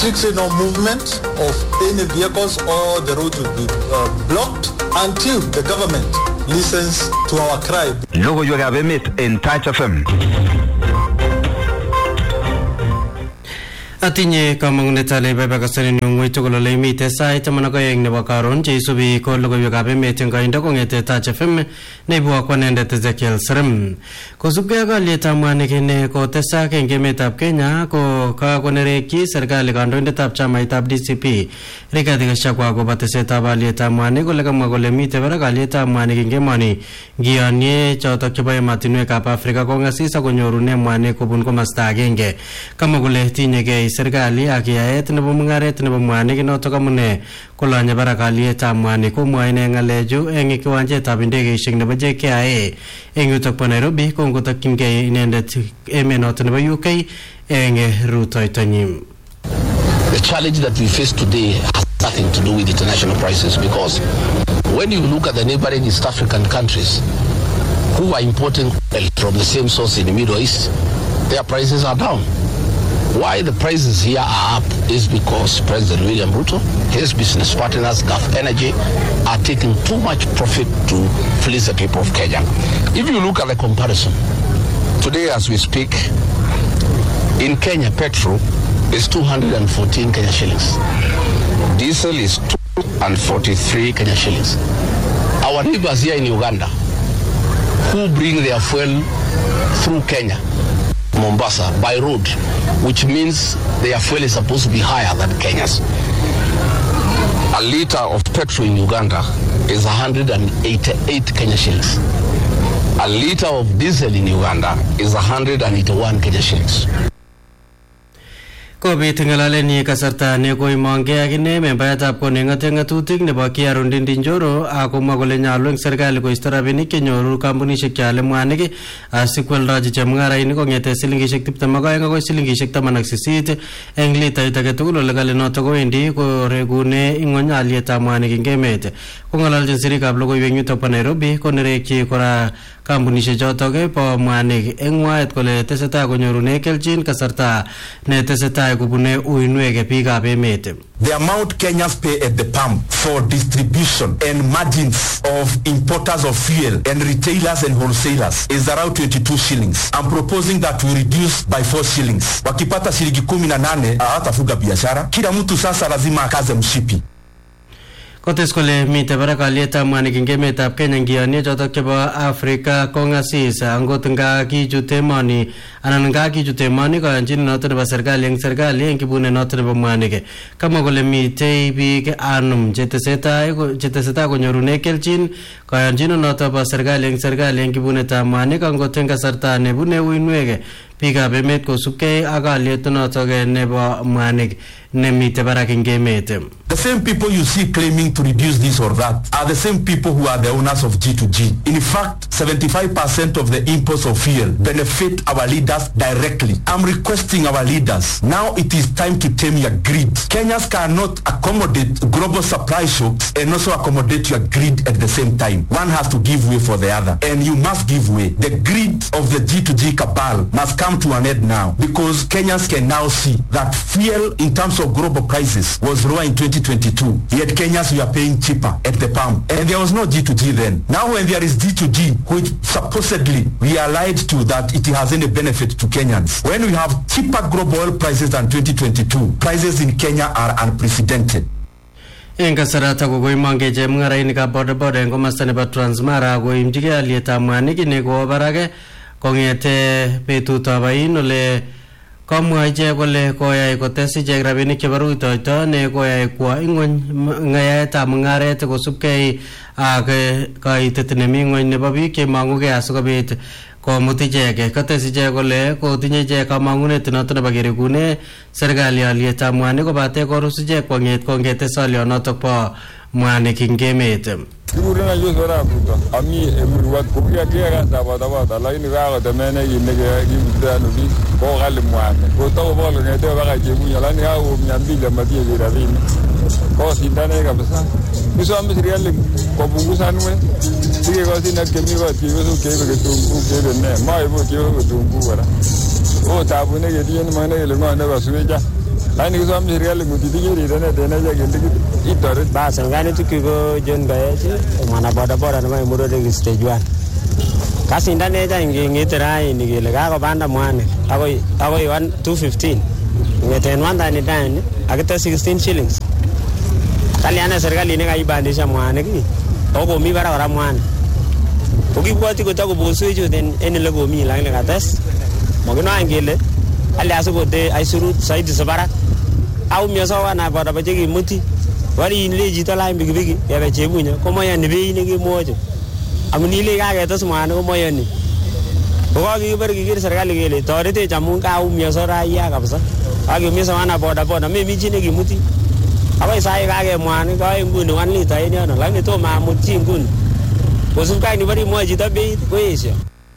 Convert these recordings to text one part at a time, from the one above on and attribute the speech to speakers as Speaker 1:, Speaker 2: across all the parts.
Speaker 1: restriction of movement of any vehicles or the road will be blocked until the government listens to our cry.
Speaker 2: Logoiwekab emet en Touch FM.
Speaker 3: Atinye kamangunet ale babakasani ngoi tugul ole mite sait manakaeng nebo karon che isubi ko logoiwekab emet eng kaindo kongete Touch FM nebo akwanendet Ezekiel Serem. Kosubkei ak alyetab mwanik ne kotesak eng emetab Kenya ko kakonereki serikali kandoindetab chamaitab DCP Rigathi Gachagua akobo tesetab alyetab mwanik kole kamwa kole mite barak alyetab mwanik eng emoni ngiyonye chotok chebo ematinwekab Afrika kongasis akonyorune mwanik kobun komasta agenge. Kamwa kole tinyegei serikali ak yaet nebo mungaret nebo mwanik notok amune kolanye barak alyetab mwanik komwae ine ngalechu eng kiwanjetab ndegeishek nebo JKIA eng yutok bo Nairobi kongotakyingei inendet emet notok nebo UK eng rutoitonyi.
Speaker 4: The challenge that we face today has nothing to do with international prices, because when you look at the neighboring East African countries who are importing from the same source in the Middle East, their prices are down. Why the prices here are up is because President William Ruto, his business partners, Gulf Energy, are taking too much profit to fleece the people of Kenya. If you look at the comparison, today as we speak, in Kenya, petrol is 214 Kenya shillings. Diesel is 243 Kenya shillings. Our neighbors here in Uganda, who bring their fuel through Kenya, Mombasa, by road, which means their fuel is supposed to be higher than Kenya's. A liter of petrol in Uganda is 188 Kenya shillings. A liter of diesel in Uganda is 181 Kenya shillings.
Speaker 3: Kobit ngalaleni kasarta ne koimonge akine membayatab koneng'ate ng'atutik nebo Kiaru Ndindi Njoro akomwa kole nyalu eng serikali koisto rabinik kenyoru kampunishek cheale mwanik asikwaldochi chemung'arainik kong'ete silingishek 22 akoi silingishek 18 eng litait age tugul ole kale notok kowendi koregune ing'ony alyetab mwanik eng emet. Kong'alalchin sirikab logoiwek yutok bo Nairobi konerekyi kora kampunishek chotok bo mwanik eng mwaet kole tesetai konyorune kelchin kasarta ne tesetai kubune uinwek biikab emet.
Speaker 5: The amount Kenyans pay at the pump for distribution and margins of importers of fuel and retailers and wholesalers is around 22 shillings. I'm proposing that we reduce by 4 shillings. Wakipata shilingi 18 hawatafuga biashara. Kila mtu sasa lazima akaze mshipi.
Speaker 3: Kotes kole mite barak alyetab mwanik eng emetab Kenya ngiyonye chotok chebo Afrika kongasis angot nga kichut emoni anan nga kichut emoni koyanjin notok nebo serikali eng kibunet notok nebo mwanik. Kamwa kole mitei biik anum chetesetai konyorune kelchin koyanjin notok bo serikali eng kibunetab mwanik angot eng kasarta nebune uinwek biikab emet kosubkei ak alyet notok nebo mwanik nemite barak eng emet.
Speaker 5: The same people you see claiming to reduce this or that are the same people who are the owners of G2G. In fact, 75% of the imports of fuel benefit our leaders directly. I'm requesting our leaders, now it is time to tame your greed. Kenyans cannot accommodate global supply shocks and also accommodate your greed at the same time. One has to give way for the other, and you must give way. The greed of the G2G cabal must come to an end now, because Kenyans can now see that fuel in terms of global prices was lower in 2022, yet Kenyans were paying cheaper at the pump, and there was no G2G then. Now when there is G2G, which supposedly we are lied to that it has any benefit to Kenyans, when we have cheaper global oil prices than 2022, prices in Kenya are unprecedented.
Speaker 3: Eng kasarata kokoimonge chemung'arainikab bodaboda eng komasta nebo Transmara koimchigei alyetab mwanik ne kowo barak kong'ete betutab ain ole komwa ichek kole koyai kotes ichek rabinik chebo rutoito ne koyai kwo ing'ony ng'ayaetab mung'aret kosubkei ak kaitet nemi ng'ony nebo biik chemong'ugei asikobit komut ichek. Kotes ichek kole kotinye ichek kamang'unet notok nebo keregune serikali alyetab mwanik kobate korus ichek kong'ete solyonotok bo mwanik eng emet.
Speaker 6: Sigurina yusora kuto ami emurwat kukia kera sabata lakini kago temene yinege yimtano bi ko gali mwane ko to bolo ngete baka jebunya lani hao mnyambile matie viravini ko sindane kabisa biso amesiriale ko bungusanwe sige ko sina kemi ko tiyo kebe ketumbu kebe ne mai bo tiyo ketumbu wala o tabune ke tiyen mane le ngone basuja Lakini kisoma serikali mtidikiri tena ya kindiki itore.
Speaker 7: Basi ngani tukiko John Gayechi mwana boda na mai murode stage 1. Kasi ndane ja ngitrai nigile kako banda mwane. Ako 215. Ngeten wanda ni dani akita 16 shillings. Kaliana serikali ne kaibandisha mwane ki. Oko mi bara mwane. Ukibwati kutaka kubusu hicho then enele gomi lakini kates. Mogino angile ali asukote aisuru saidi sabara au miasawa na boda bajegi muti wali inle jita la mbigi ya bechebunya komo ya nibe ni mojo amuni le ga ta sumana komo ya ni ko gi ber gi serikali gele torete jamun ka au miasara ya kabisa agi miasawa na boda me mi jine gi muti abai sai ga ge mwana ko nguni wan li tai ni no lakini to ma muti nguni kosuka ni bari moji ta be ko yesha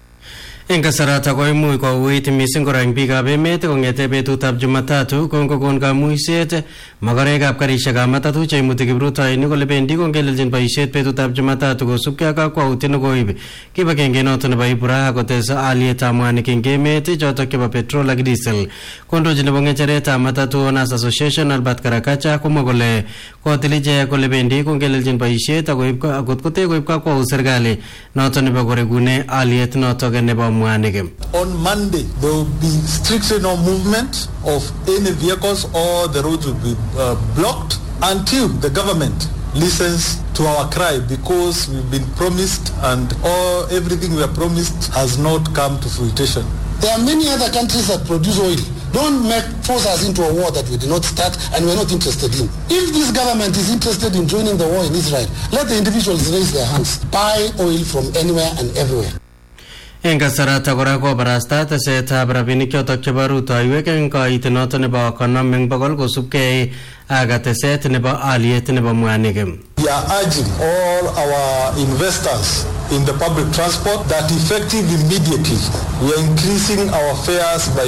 Speaker 3: En kasarata ko imuch kouit mising korang biikab emet kong'ete betutab Jumatatu kokon kamuiset makorekab karishekab matatu cheimuti kiprutoinik kole bendi kongeleljin boisiet betutab Jumatatu kosubkei ak kakwautiet nekoib kibagenge noto nebo Ibra kotes alyetab mwanik eng emet chotok chebo petrol ak diesel. Kondochin nebo ng'echeretab matatu Owners Association Albert Karakacha komwa kole kotil ichek kole bendi kongeleljin boisiet akot kote koib kakwaut serikali noto nebo koregune alyet notok nebo
Speaker 1: On Monday, there will be strictly no movement of any vehicles or the roads will be blocked until the government listens to our cry, because we've been promised and everything we are promised has not come to fruition.
Speaker 8: There are many other countries that produce oil. Don't force us into a war that we did not start and we're not interested in. If this government is interested in joining the war in Israel, let the individuals raise their hands. Buy oil from anywhere and everywhere.
Speaker 3: En kasarata kora kobarasta tesetab rabinik chotok chebo rutoiwek eng koit noto nebo konom eng bokol kosubkei ak teset nebo alyet nebo mwanik.
Speaker 1: We are urging all our investors in the public transport that effective immediately we are increasing our fares by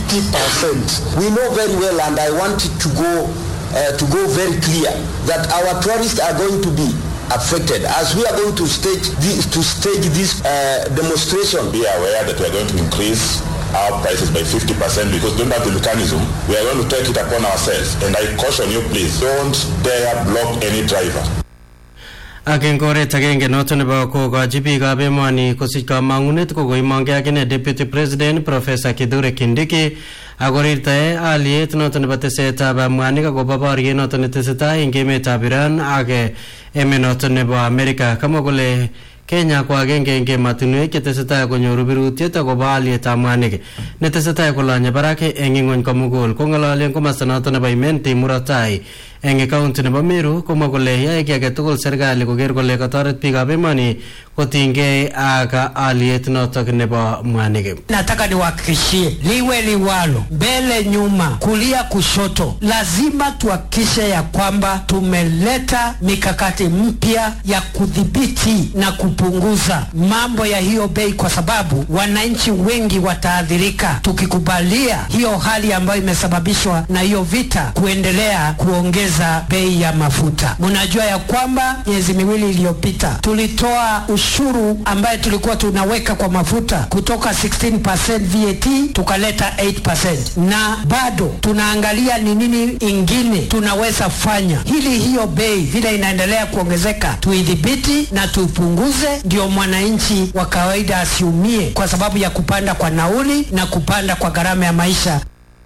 Speaker 1: 50%.
Speaker 9: We know very well, and I want it to go very clear, that our tourists are going to be affected as we are going to stage this demonstration.
Speaker 10: Be aware that we are going to increase our prices by 50% because don't have the mechanism. We are going to take it upon ourselves, and I caution you, please don't dare block any driver.
Speaker 3: Agen koret agenge noto nebo kokochi biikab emoni kosich kamang'unet kokoimongei akine Deputy President Professor Kithure Kindiki akorirtae alyet noto nebo tesetab mwanik akobo boriet noto netesetai eng emetab Iran ak emet noto nebo Amerika. Kamwa kole Kenya ko agenge eng ematinwek chetesetai konyoru birutiet akobo alyetab mwanik netesetai kolanye barak eng ing'ony komugul. Kong'alali eng komasta noto nebo Imenti murot tai eng county nebo Meru komwa kole yae ki age tugul serikali koker kole katoret biikab emoni kotinygei ak alyet notok nebo mwanik.
Speaker 11: Nataka niwahakikishie liwe liwalo, mbele nyuma, kulia kushoto, lazima tuhakikishe ya kwamba tumeleta mikakati mpya ya kudhibiti na kupunguza mambo ya hiyo bei, kwa sababu wananchi wengi wataadhirika tukikubalia hiyo hali ambayo imesababishwa na hiyo vita kuendelea kuongeza bei ya mafuta. Mnajua ya kwamba miezi miwili iliyopita tulitoa ushuru ambaye tulikuwa tunaweka kwa mafuta kutoka 16% VAT tukaleta 8%, na bado tunaangalia ni nini ingine tunaweza fanya ili hiyo bei vile inaendelea kuongezeka tuidhibiti na tupunguze, ndio mwananchi wa kawaida asiumie kwa sababu ya kupanda kwa nauli na kupanda kwa gharama ya maisha.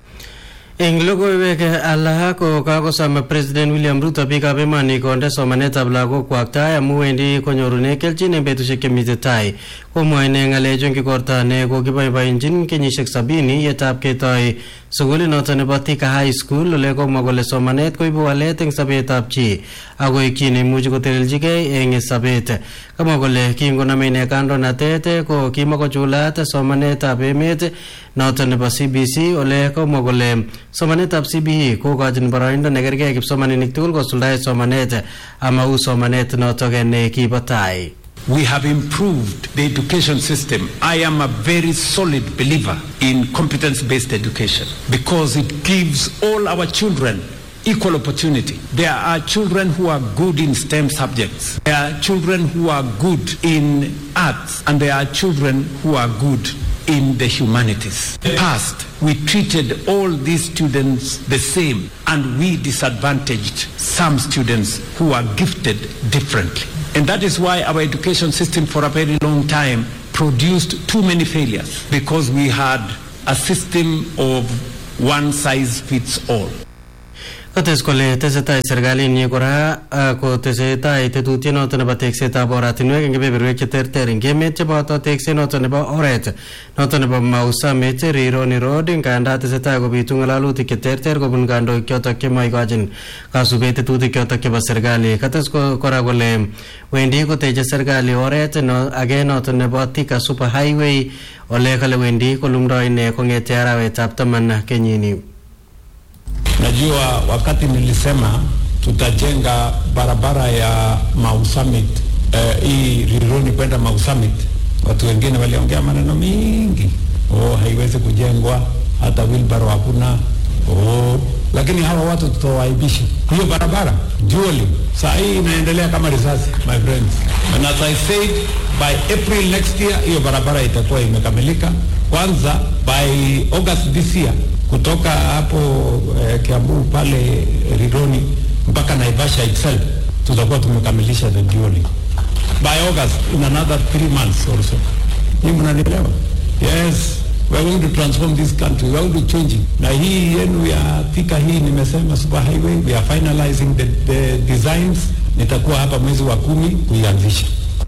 Speaker 3: Eng logoiwek alak ko kakosome President William Ruto biikab emoni konde somanetab lagokwak tai amu wendi konyorune kelchin eng betusiek chemite tai. Komwoe ine ng'alechu eng igorta ne kokiboiboenjin kenyisiek 70 yetab ketoi sukulit noto nebo Thika High School. Ole komwa kole somanet koibu walet eng sobetab chi akoik chi neimuchi koteleljigei eng sobet. Kamwa kole kingonome ine kandoinatet ko kimakochulat somanetab emet noto nebo CBC. Ole komwa kole somanetab CBE kokochin boroindo nekergei kipsomaninik tugul kosuldae somanet amau somanet notok ne kibo tai.
Speaker 12: We have improved the education system. I am a very solid believer in competence-based education because it gives all our children equal opportunity. There are children who are good in STEM subjects. There are children who are good in arts, and there are children who are good in the humanities. In the past, we treated all these students the same, and we disadvantaged some students who are gifted differently. And that is why our education system for a very long time produced too many failures, because we had a system of one size fits all.
Speaker 3: Kates kole tesetai serikali ni kora ko tesetai tetutiet noton nebo teksetab oratinwek eng kebeberwek cheterter eng emet cheboto tekset noton nebo oret noton nebo Mau Summit Rironi Road nganda tesetai kobitu ngalalutik cheterter kobun kandoik chotok chemoikochin kasubet tetutik chotok chebo serikali. Kates kora kole wendi koteche serikali oret age noton nebo Thika Super Highway ole kale wendi kolumdoi ine kong'ete arawetab 10 kenyini.
Speaker 12: Najua wakati nilisema tutajenga barabara ya Mau Summit, hii Rironi kwenda Mau Summit, watu wengine waliongea maneno mingi. Haiwezi kujengwa, hata wheelbarrow hakuna. Lakini hawa watu tutawaibisha. Hiyo barabara dually saa hii inaendelea kama risasi, my friends. And as I said, by April next year hiyo barabara itakuwa imekamilika. Kwanza by August this year kutoka hapo Kiambu pale Rironi mpaka Naivasha itself tutakuwa tumekamilisha the dually by August, in another 3 months or so. Ni mnanielewa? Yes, we are going to transform this country, we are going to change it. Na hii yenu ya Thika hii nimesema Super Highway, we are finalizing the designs. Nitakuwa hapa mwezi wa 10 kuianzisha.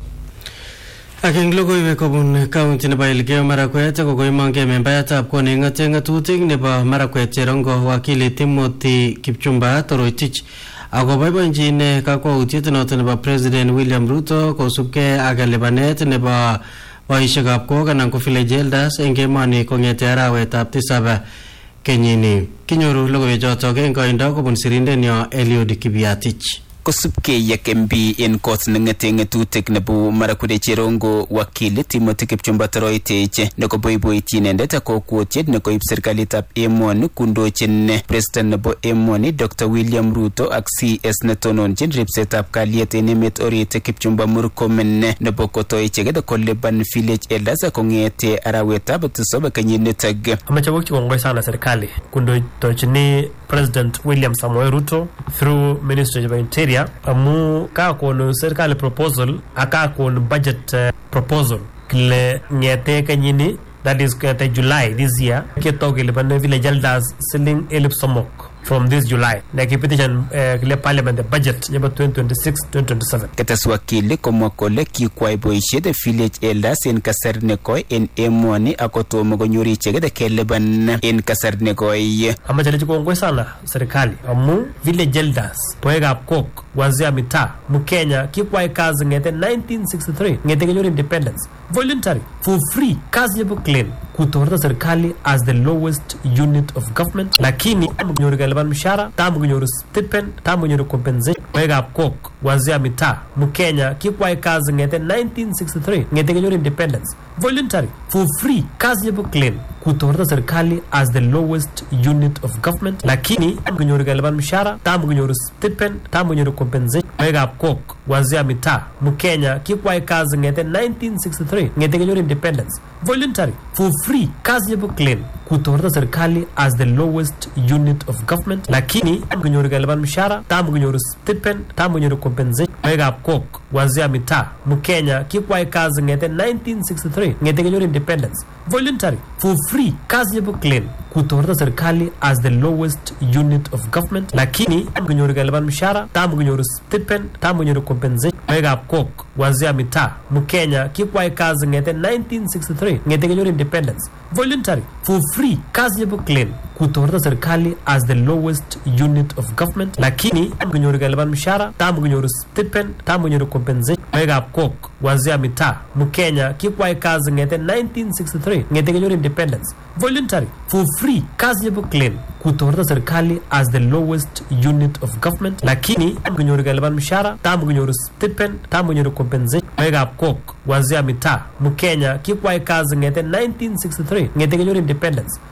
Speaker 3: Aking logoiwek kobun county nebo Elgeyo Marakwet kokoimonge membayatab koning'ate ng'atutik nebo Marakwet Cherongo wakili Timothy Kipchumba Toroitich akoboiboenjin kakwautiet noton nebo President William Ruto kosubkei ak lipanet nebo boisiekab kok anan ko village elders eng emoni kong'ete arawetab 7 kenyini. Kinyoru logoiwechotok eng koindo kobun sirindenyo Eliud Kibiatich.
Speaker 13: Kosubkei ak MB en kot neng'ete ng'atutik nebo Marakwet Cherongo wakili Timothy Kipchumba Toroitich nekoboiboityi inendet ak kokwoutiet nekoib serikalitab emoni kundochin president nebo emoni Dr. William Ruto ak CS netononjin ripsetab kalyet en emet orit Kipchumba Murkomen nebo kotoi icheket kolipan village elders kong'ete arawetab 7 kenyinitok.
Speaker 14: Amache kongoi sana serikali kundochini President William Samoei Ruto through Ministry of Interior amu kakonu serikali proposal akakonu budget proposal kile ngete kenyini, that is July this year, ketoke lipan village elders siling 300,000 from this July. Nakipitishan kile parliament the budget nebo 2026-2027.
Speaker 13: Ketes wakili komwa kole kikwai boisiet village elders en kasar nekoi en emoni akotomo konyor icheket kelipan en kasar nekoi.
Speaker 14: Amache kongoi sana serikali amu village elders boekab kok kuanzia mitaa Mkenya kikwai kazi ngete 1963 ngete kenyor independence voluntary for free. Kazi yebo claim kutorta serikali as the lowest unit of government, lakini mkunyoru galiban mshara, tamu kunyoru stipend, tamu kunyoru compensation. Boekab kok kuanzia mitaa Mkenya kikwai kazi ngete 1963 ngete kenyor independence voluntary for free. Kazi yebo claim kutorta serikali as the lowest unit of government, lakini mkunyoru galiban mshara, tamu kunyoru stipend, tamu kunyoru compensation. Boekab kok kuanzia mitaa Mkenya kikwai kazi ngete 1963 ngete kenyor independence voluntary for free. Kazi yebo claim kutorta serikali as the lowest unit of government, lakini mkunyoru galiban mshara, tamu kunyoru stipend, tamu kunyoru compensation. Boekab kok kuanzia mitaa Mkenya kikwai kazi ngete 1963 ngete kenyor independence voluntary for free. Kazi yebo claim kutorta serikali as the lowest unit of government, lakini mkunyoru galiban mshara, tamu kunyoru stipend, tamu kunyoru compensation. Boekab kok kuanzia mitaa Mkenya kikwai kazi ngete 1963 ngete kenyor independence voluntary for free. Kazi yebo claim kutorta serikali as the lowest unit of government, lakini mkunyoru galiban mshara, tamu kunyoru stipend, tamu kunyoru compensation. Boekab kok kuanzia mitaa Mkenya kikwai kazi ngete 1963 ngete kenyor independence voluntary for free. Kazi yebo claim kutorta serikali as the lowest unit of government, lakini mkunyoru galiban mshara, tamu kunyoru stipend, tamu kunyoru compensation. Boekab kok kuanzia mitaa Mkenya kikwai kazi ngete 1963 ngete kenyor independence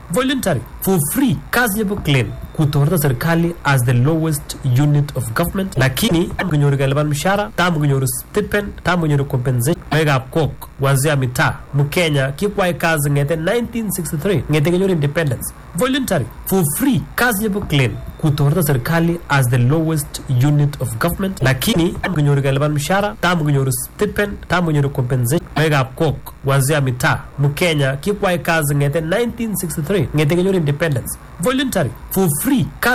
Speaker 14: voluntary for free kazi yebo claim kutorta serikali as the lowest unit of government, lakini mkunyoru galiban mshara tamu kunyoru stipend tamu kunyoru compensation mega kok wazia mitaa Mkenya kikwai kazi ngete 1963 ngete kunyoru independence voluntary for free kazi yebo claim kutorta serikali as the lowest unit of government, lakini mkunyoru galiban mshara tamu kunyoru stipend tamu kunyoru compensation mega kok wazia mitaa Mkenya kikwai kazi ngete 1963 ngete kunyoru independence voluntary for free kazi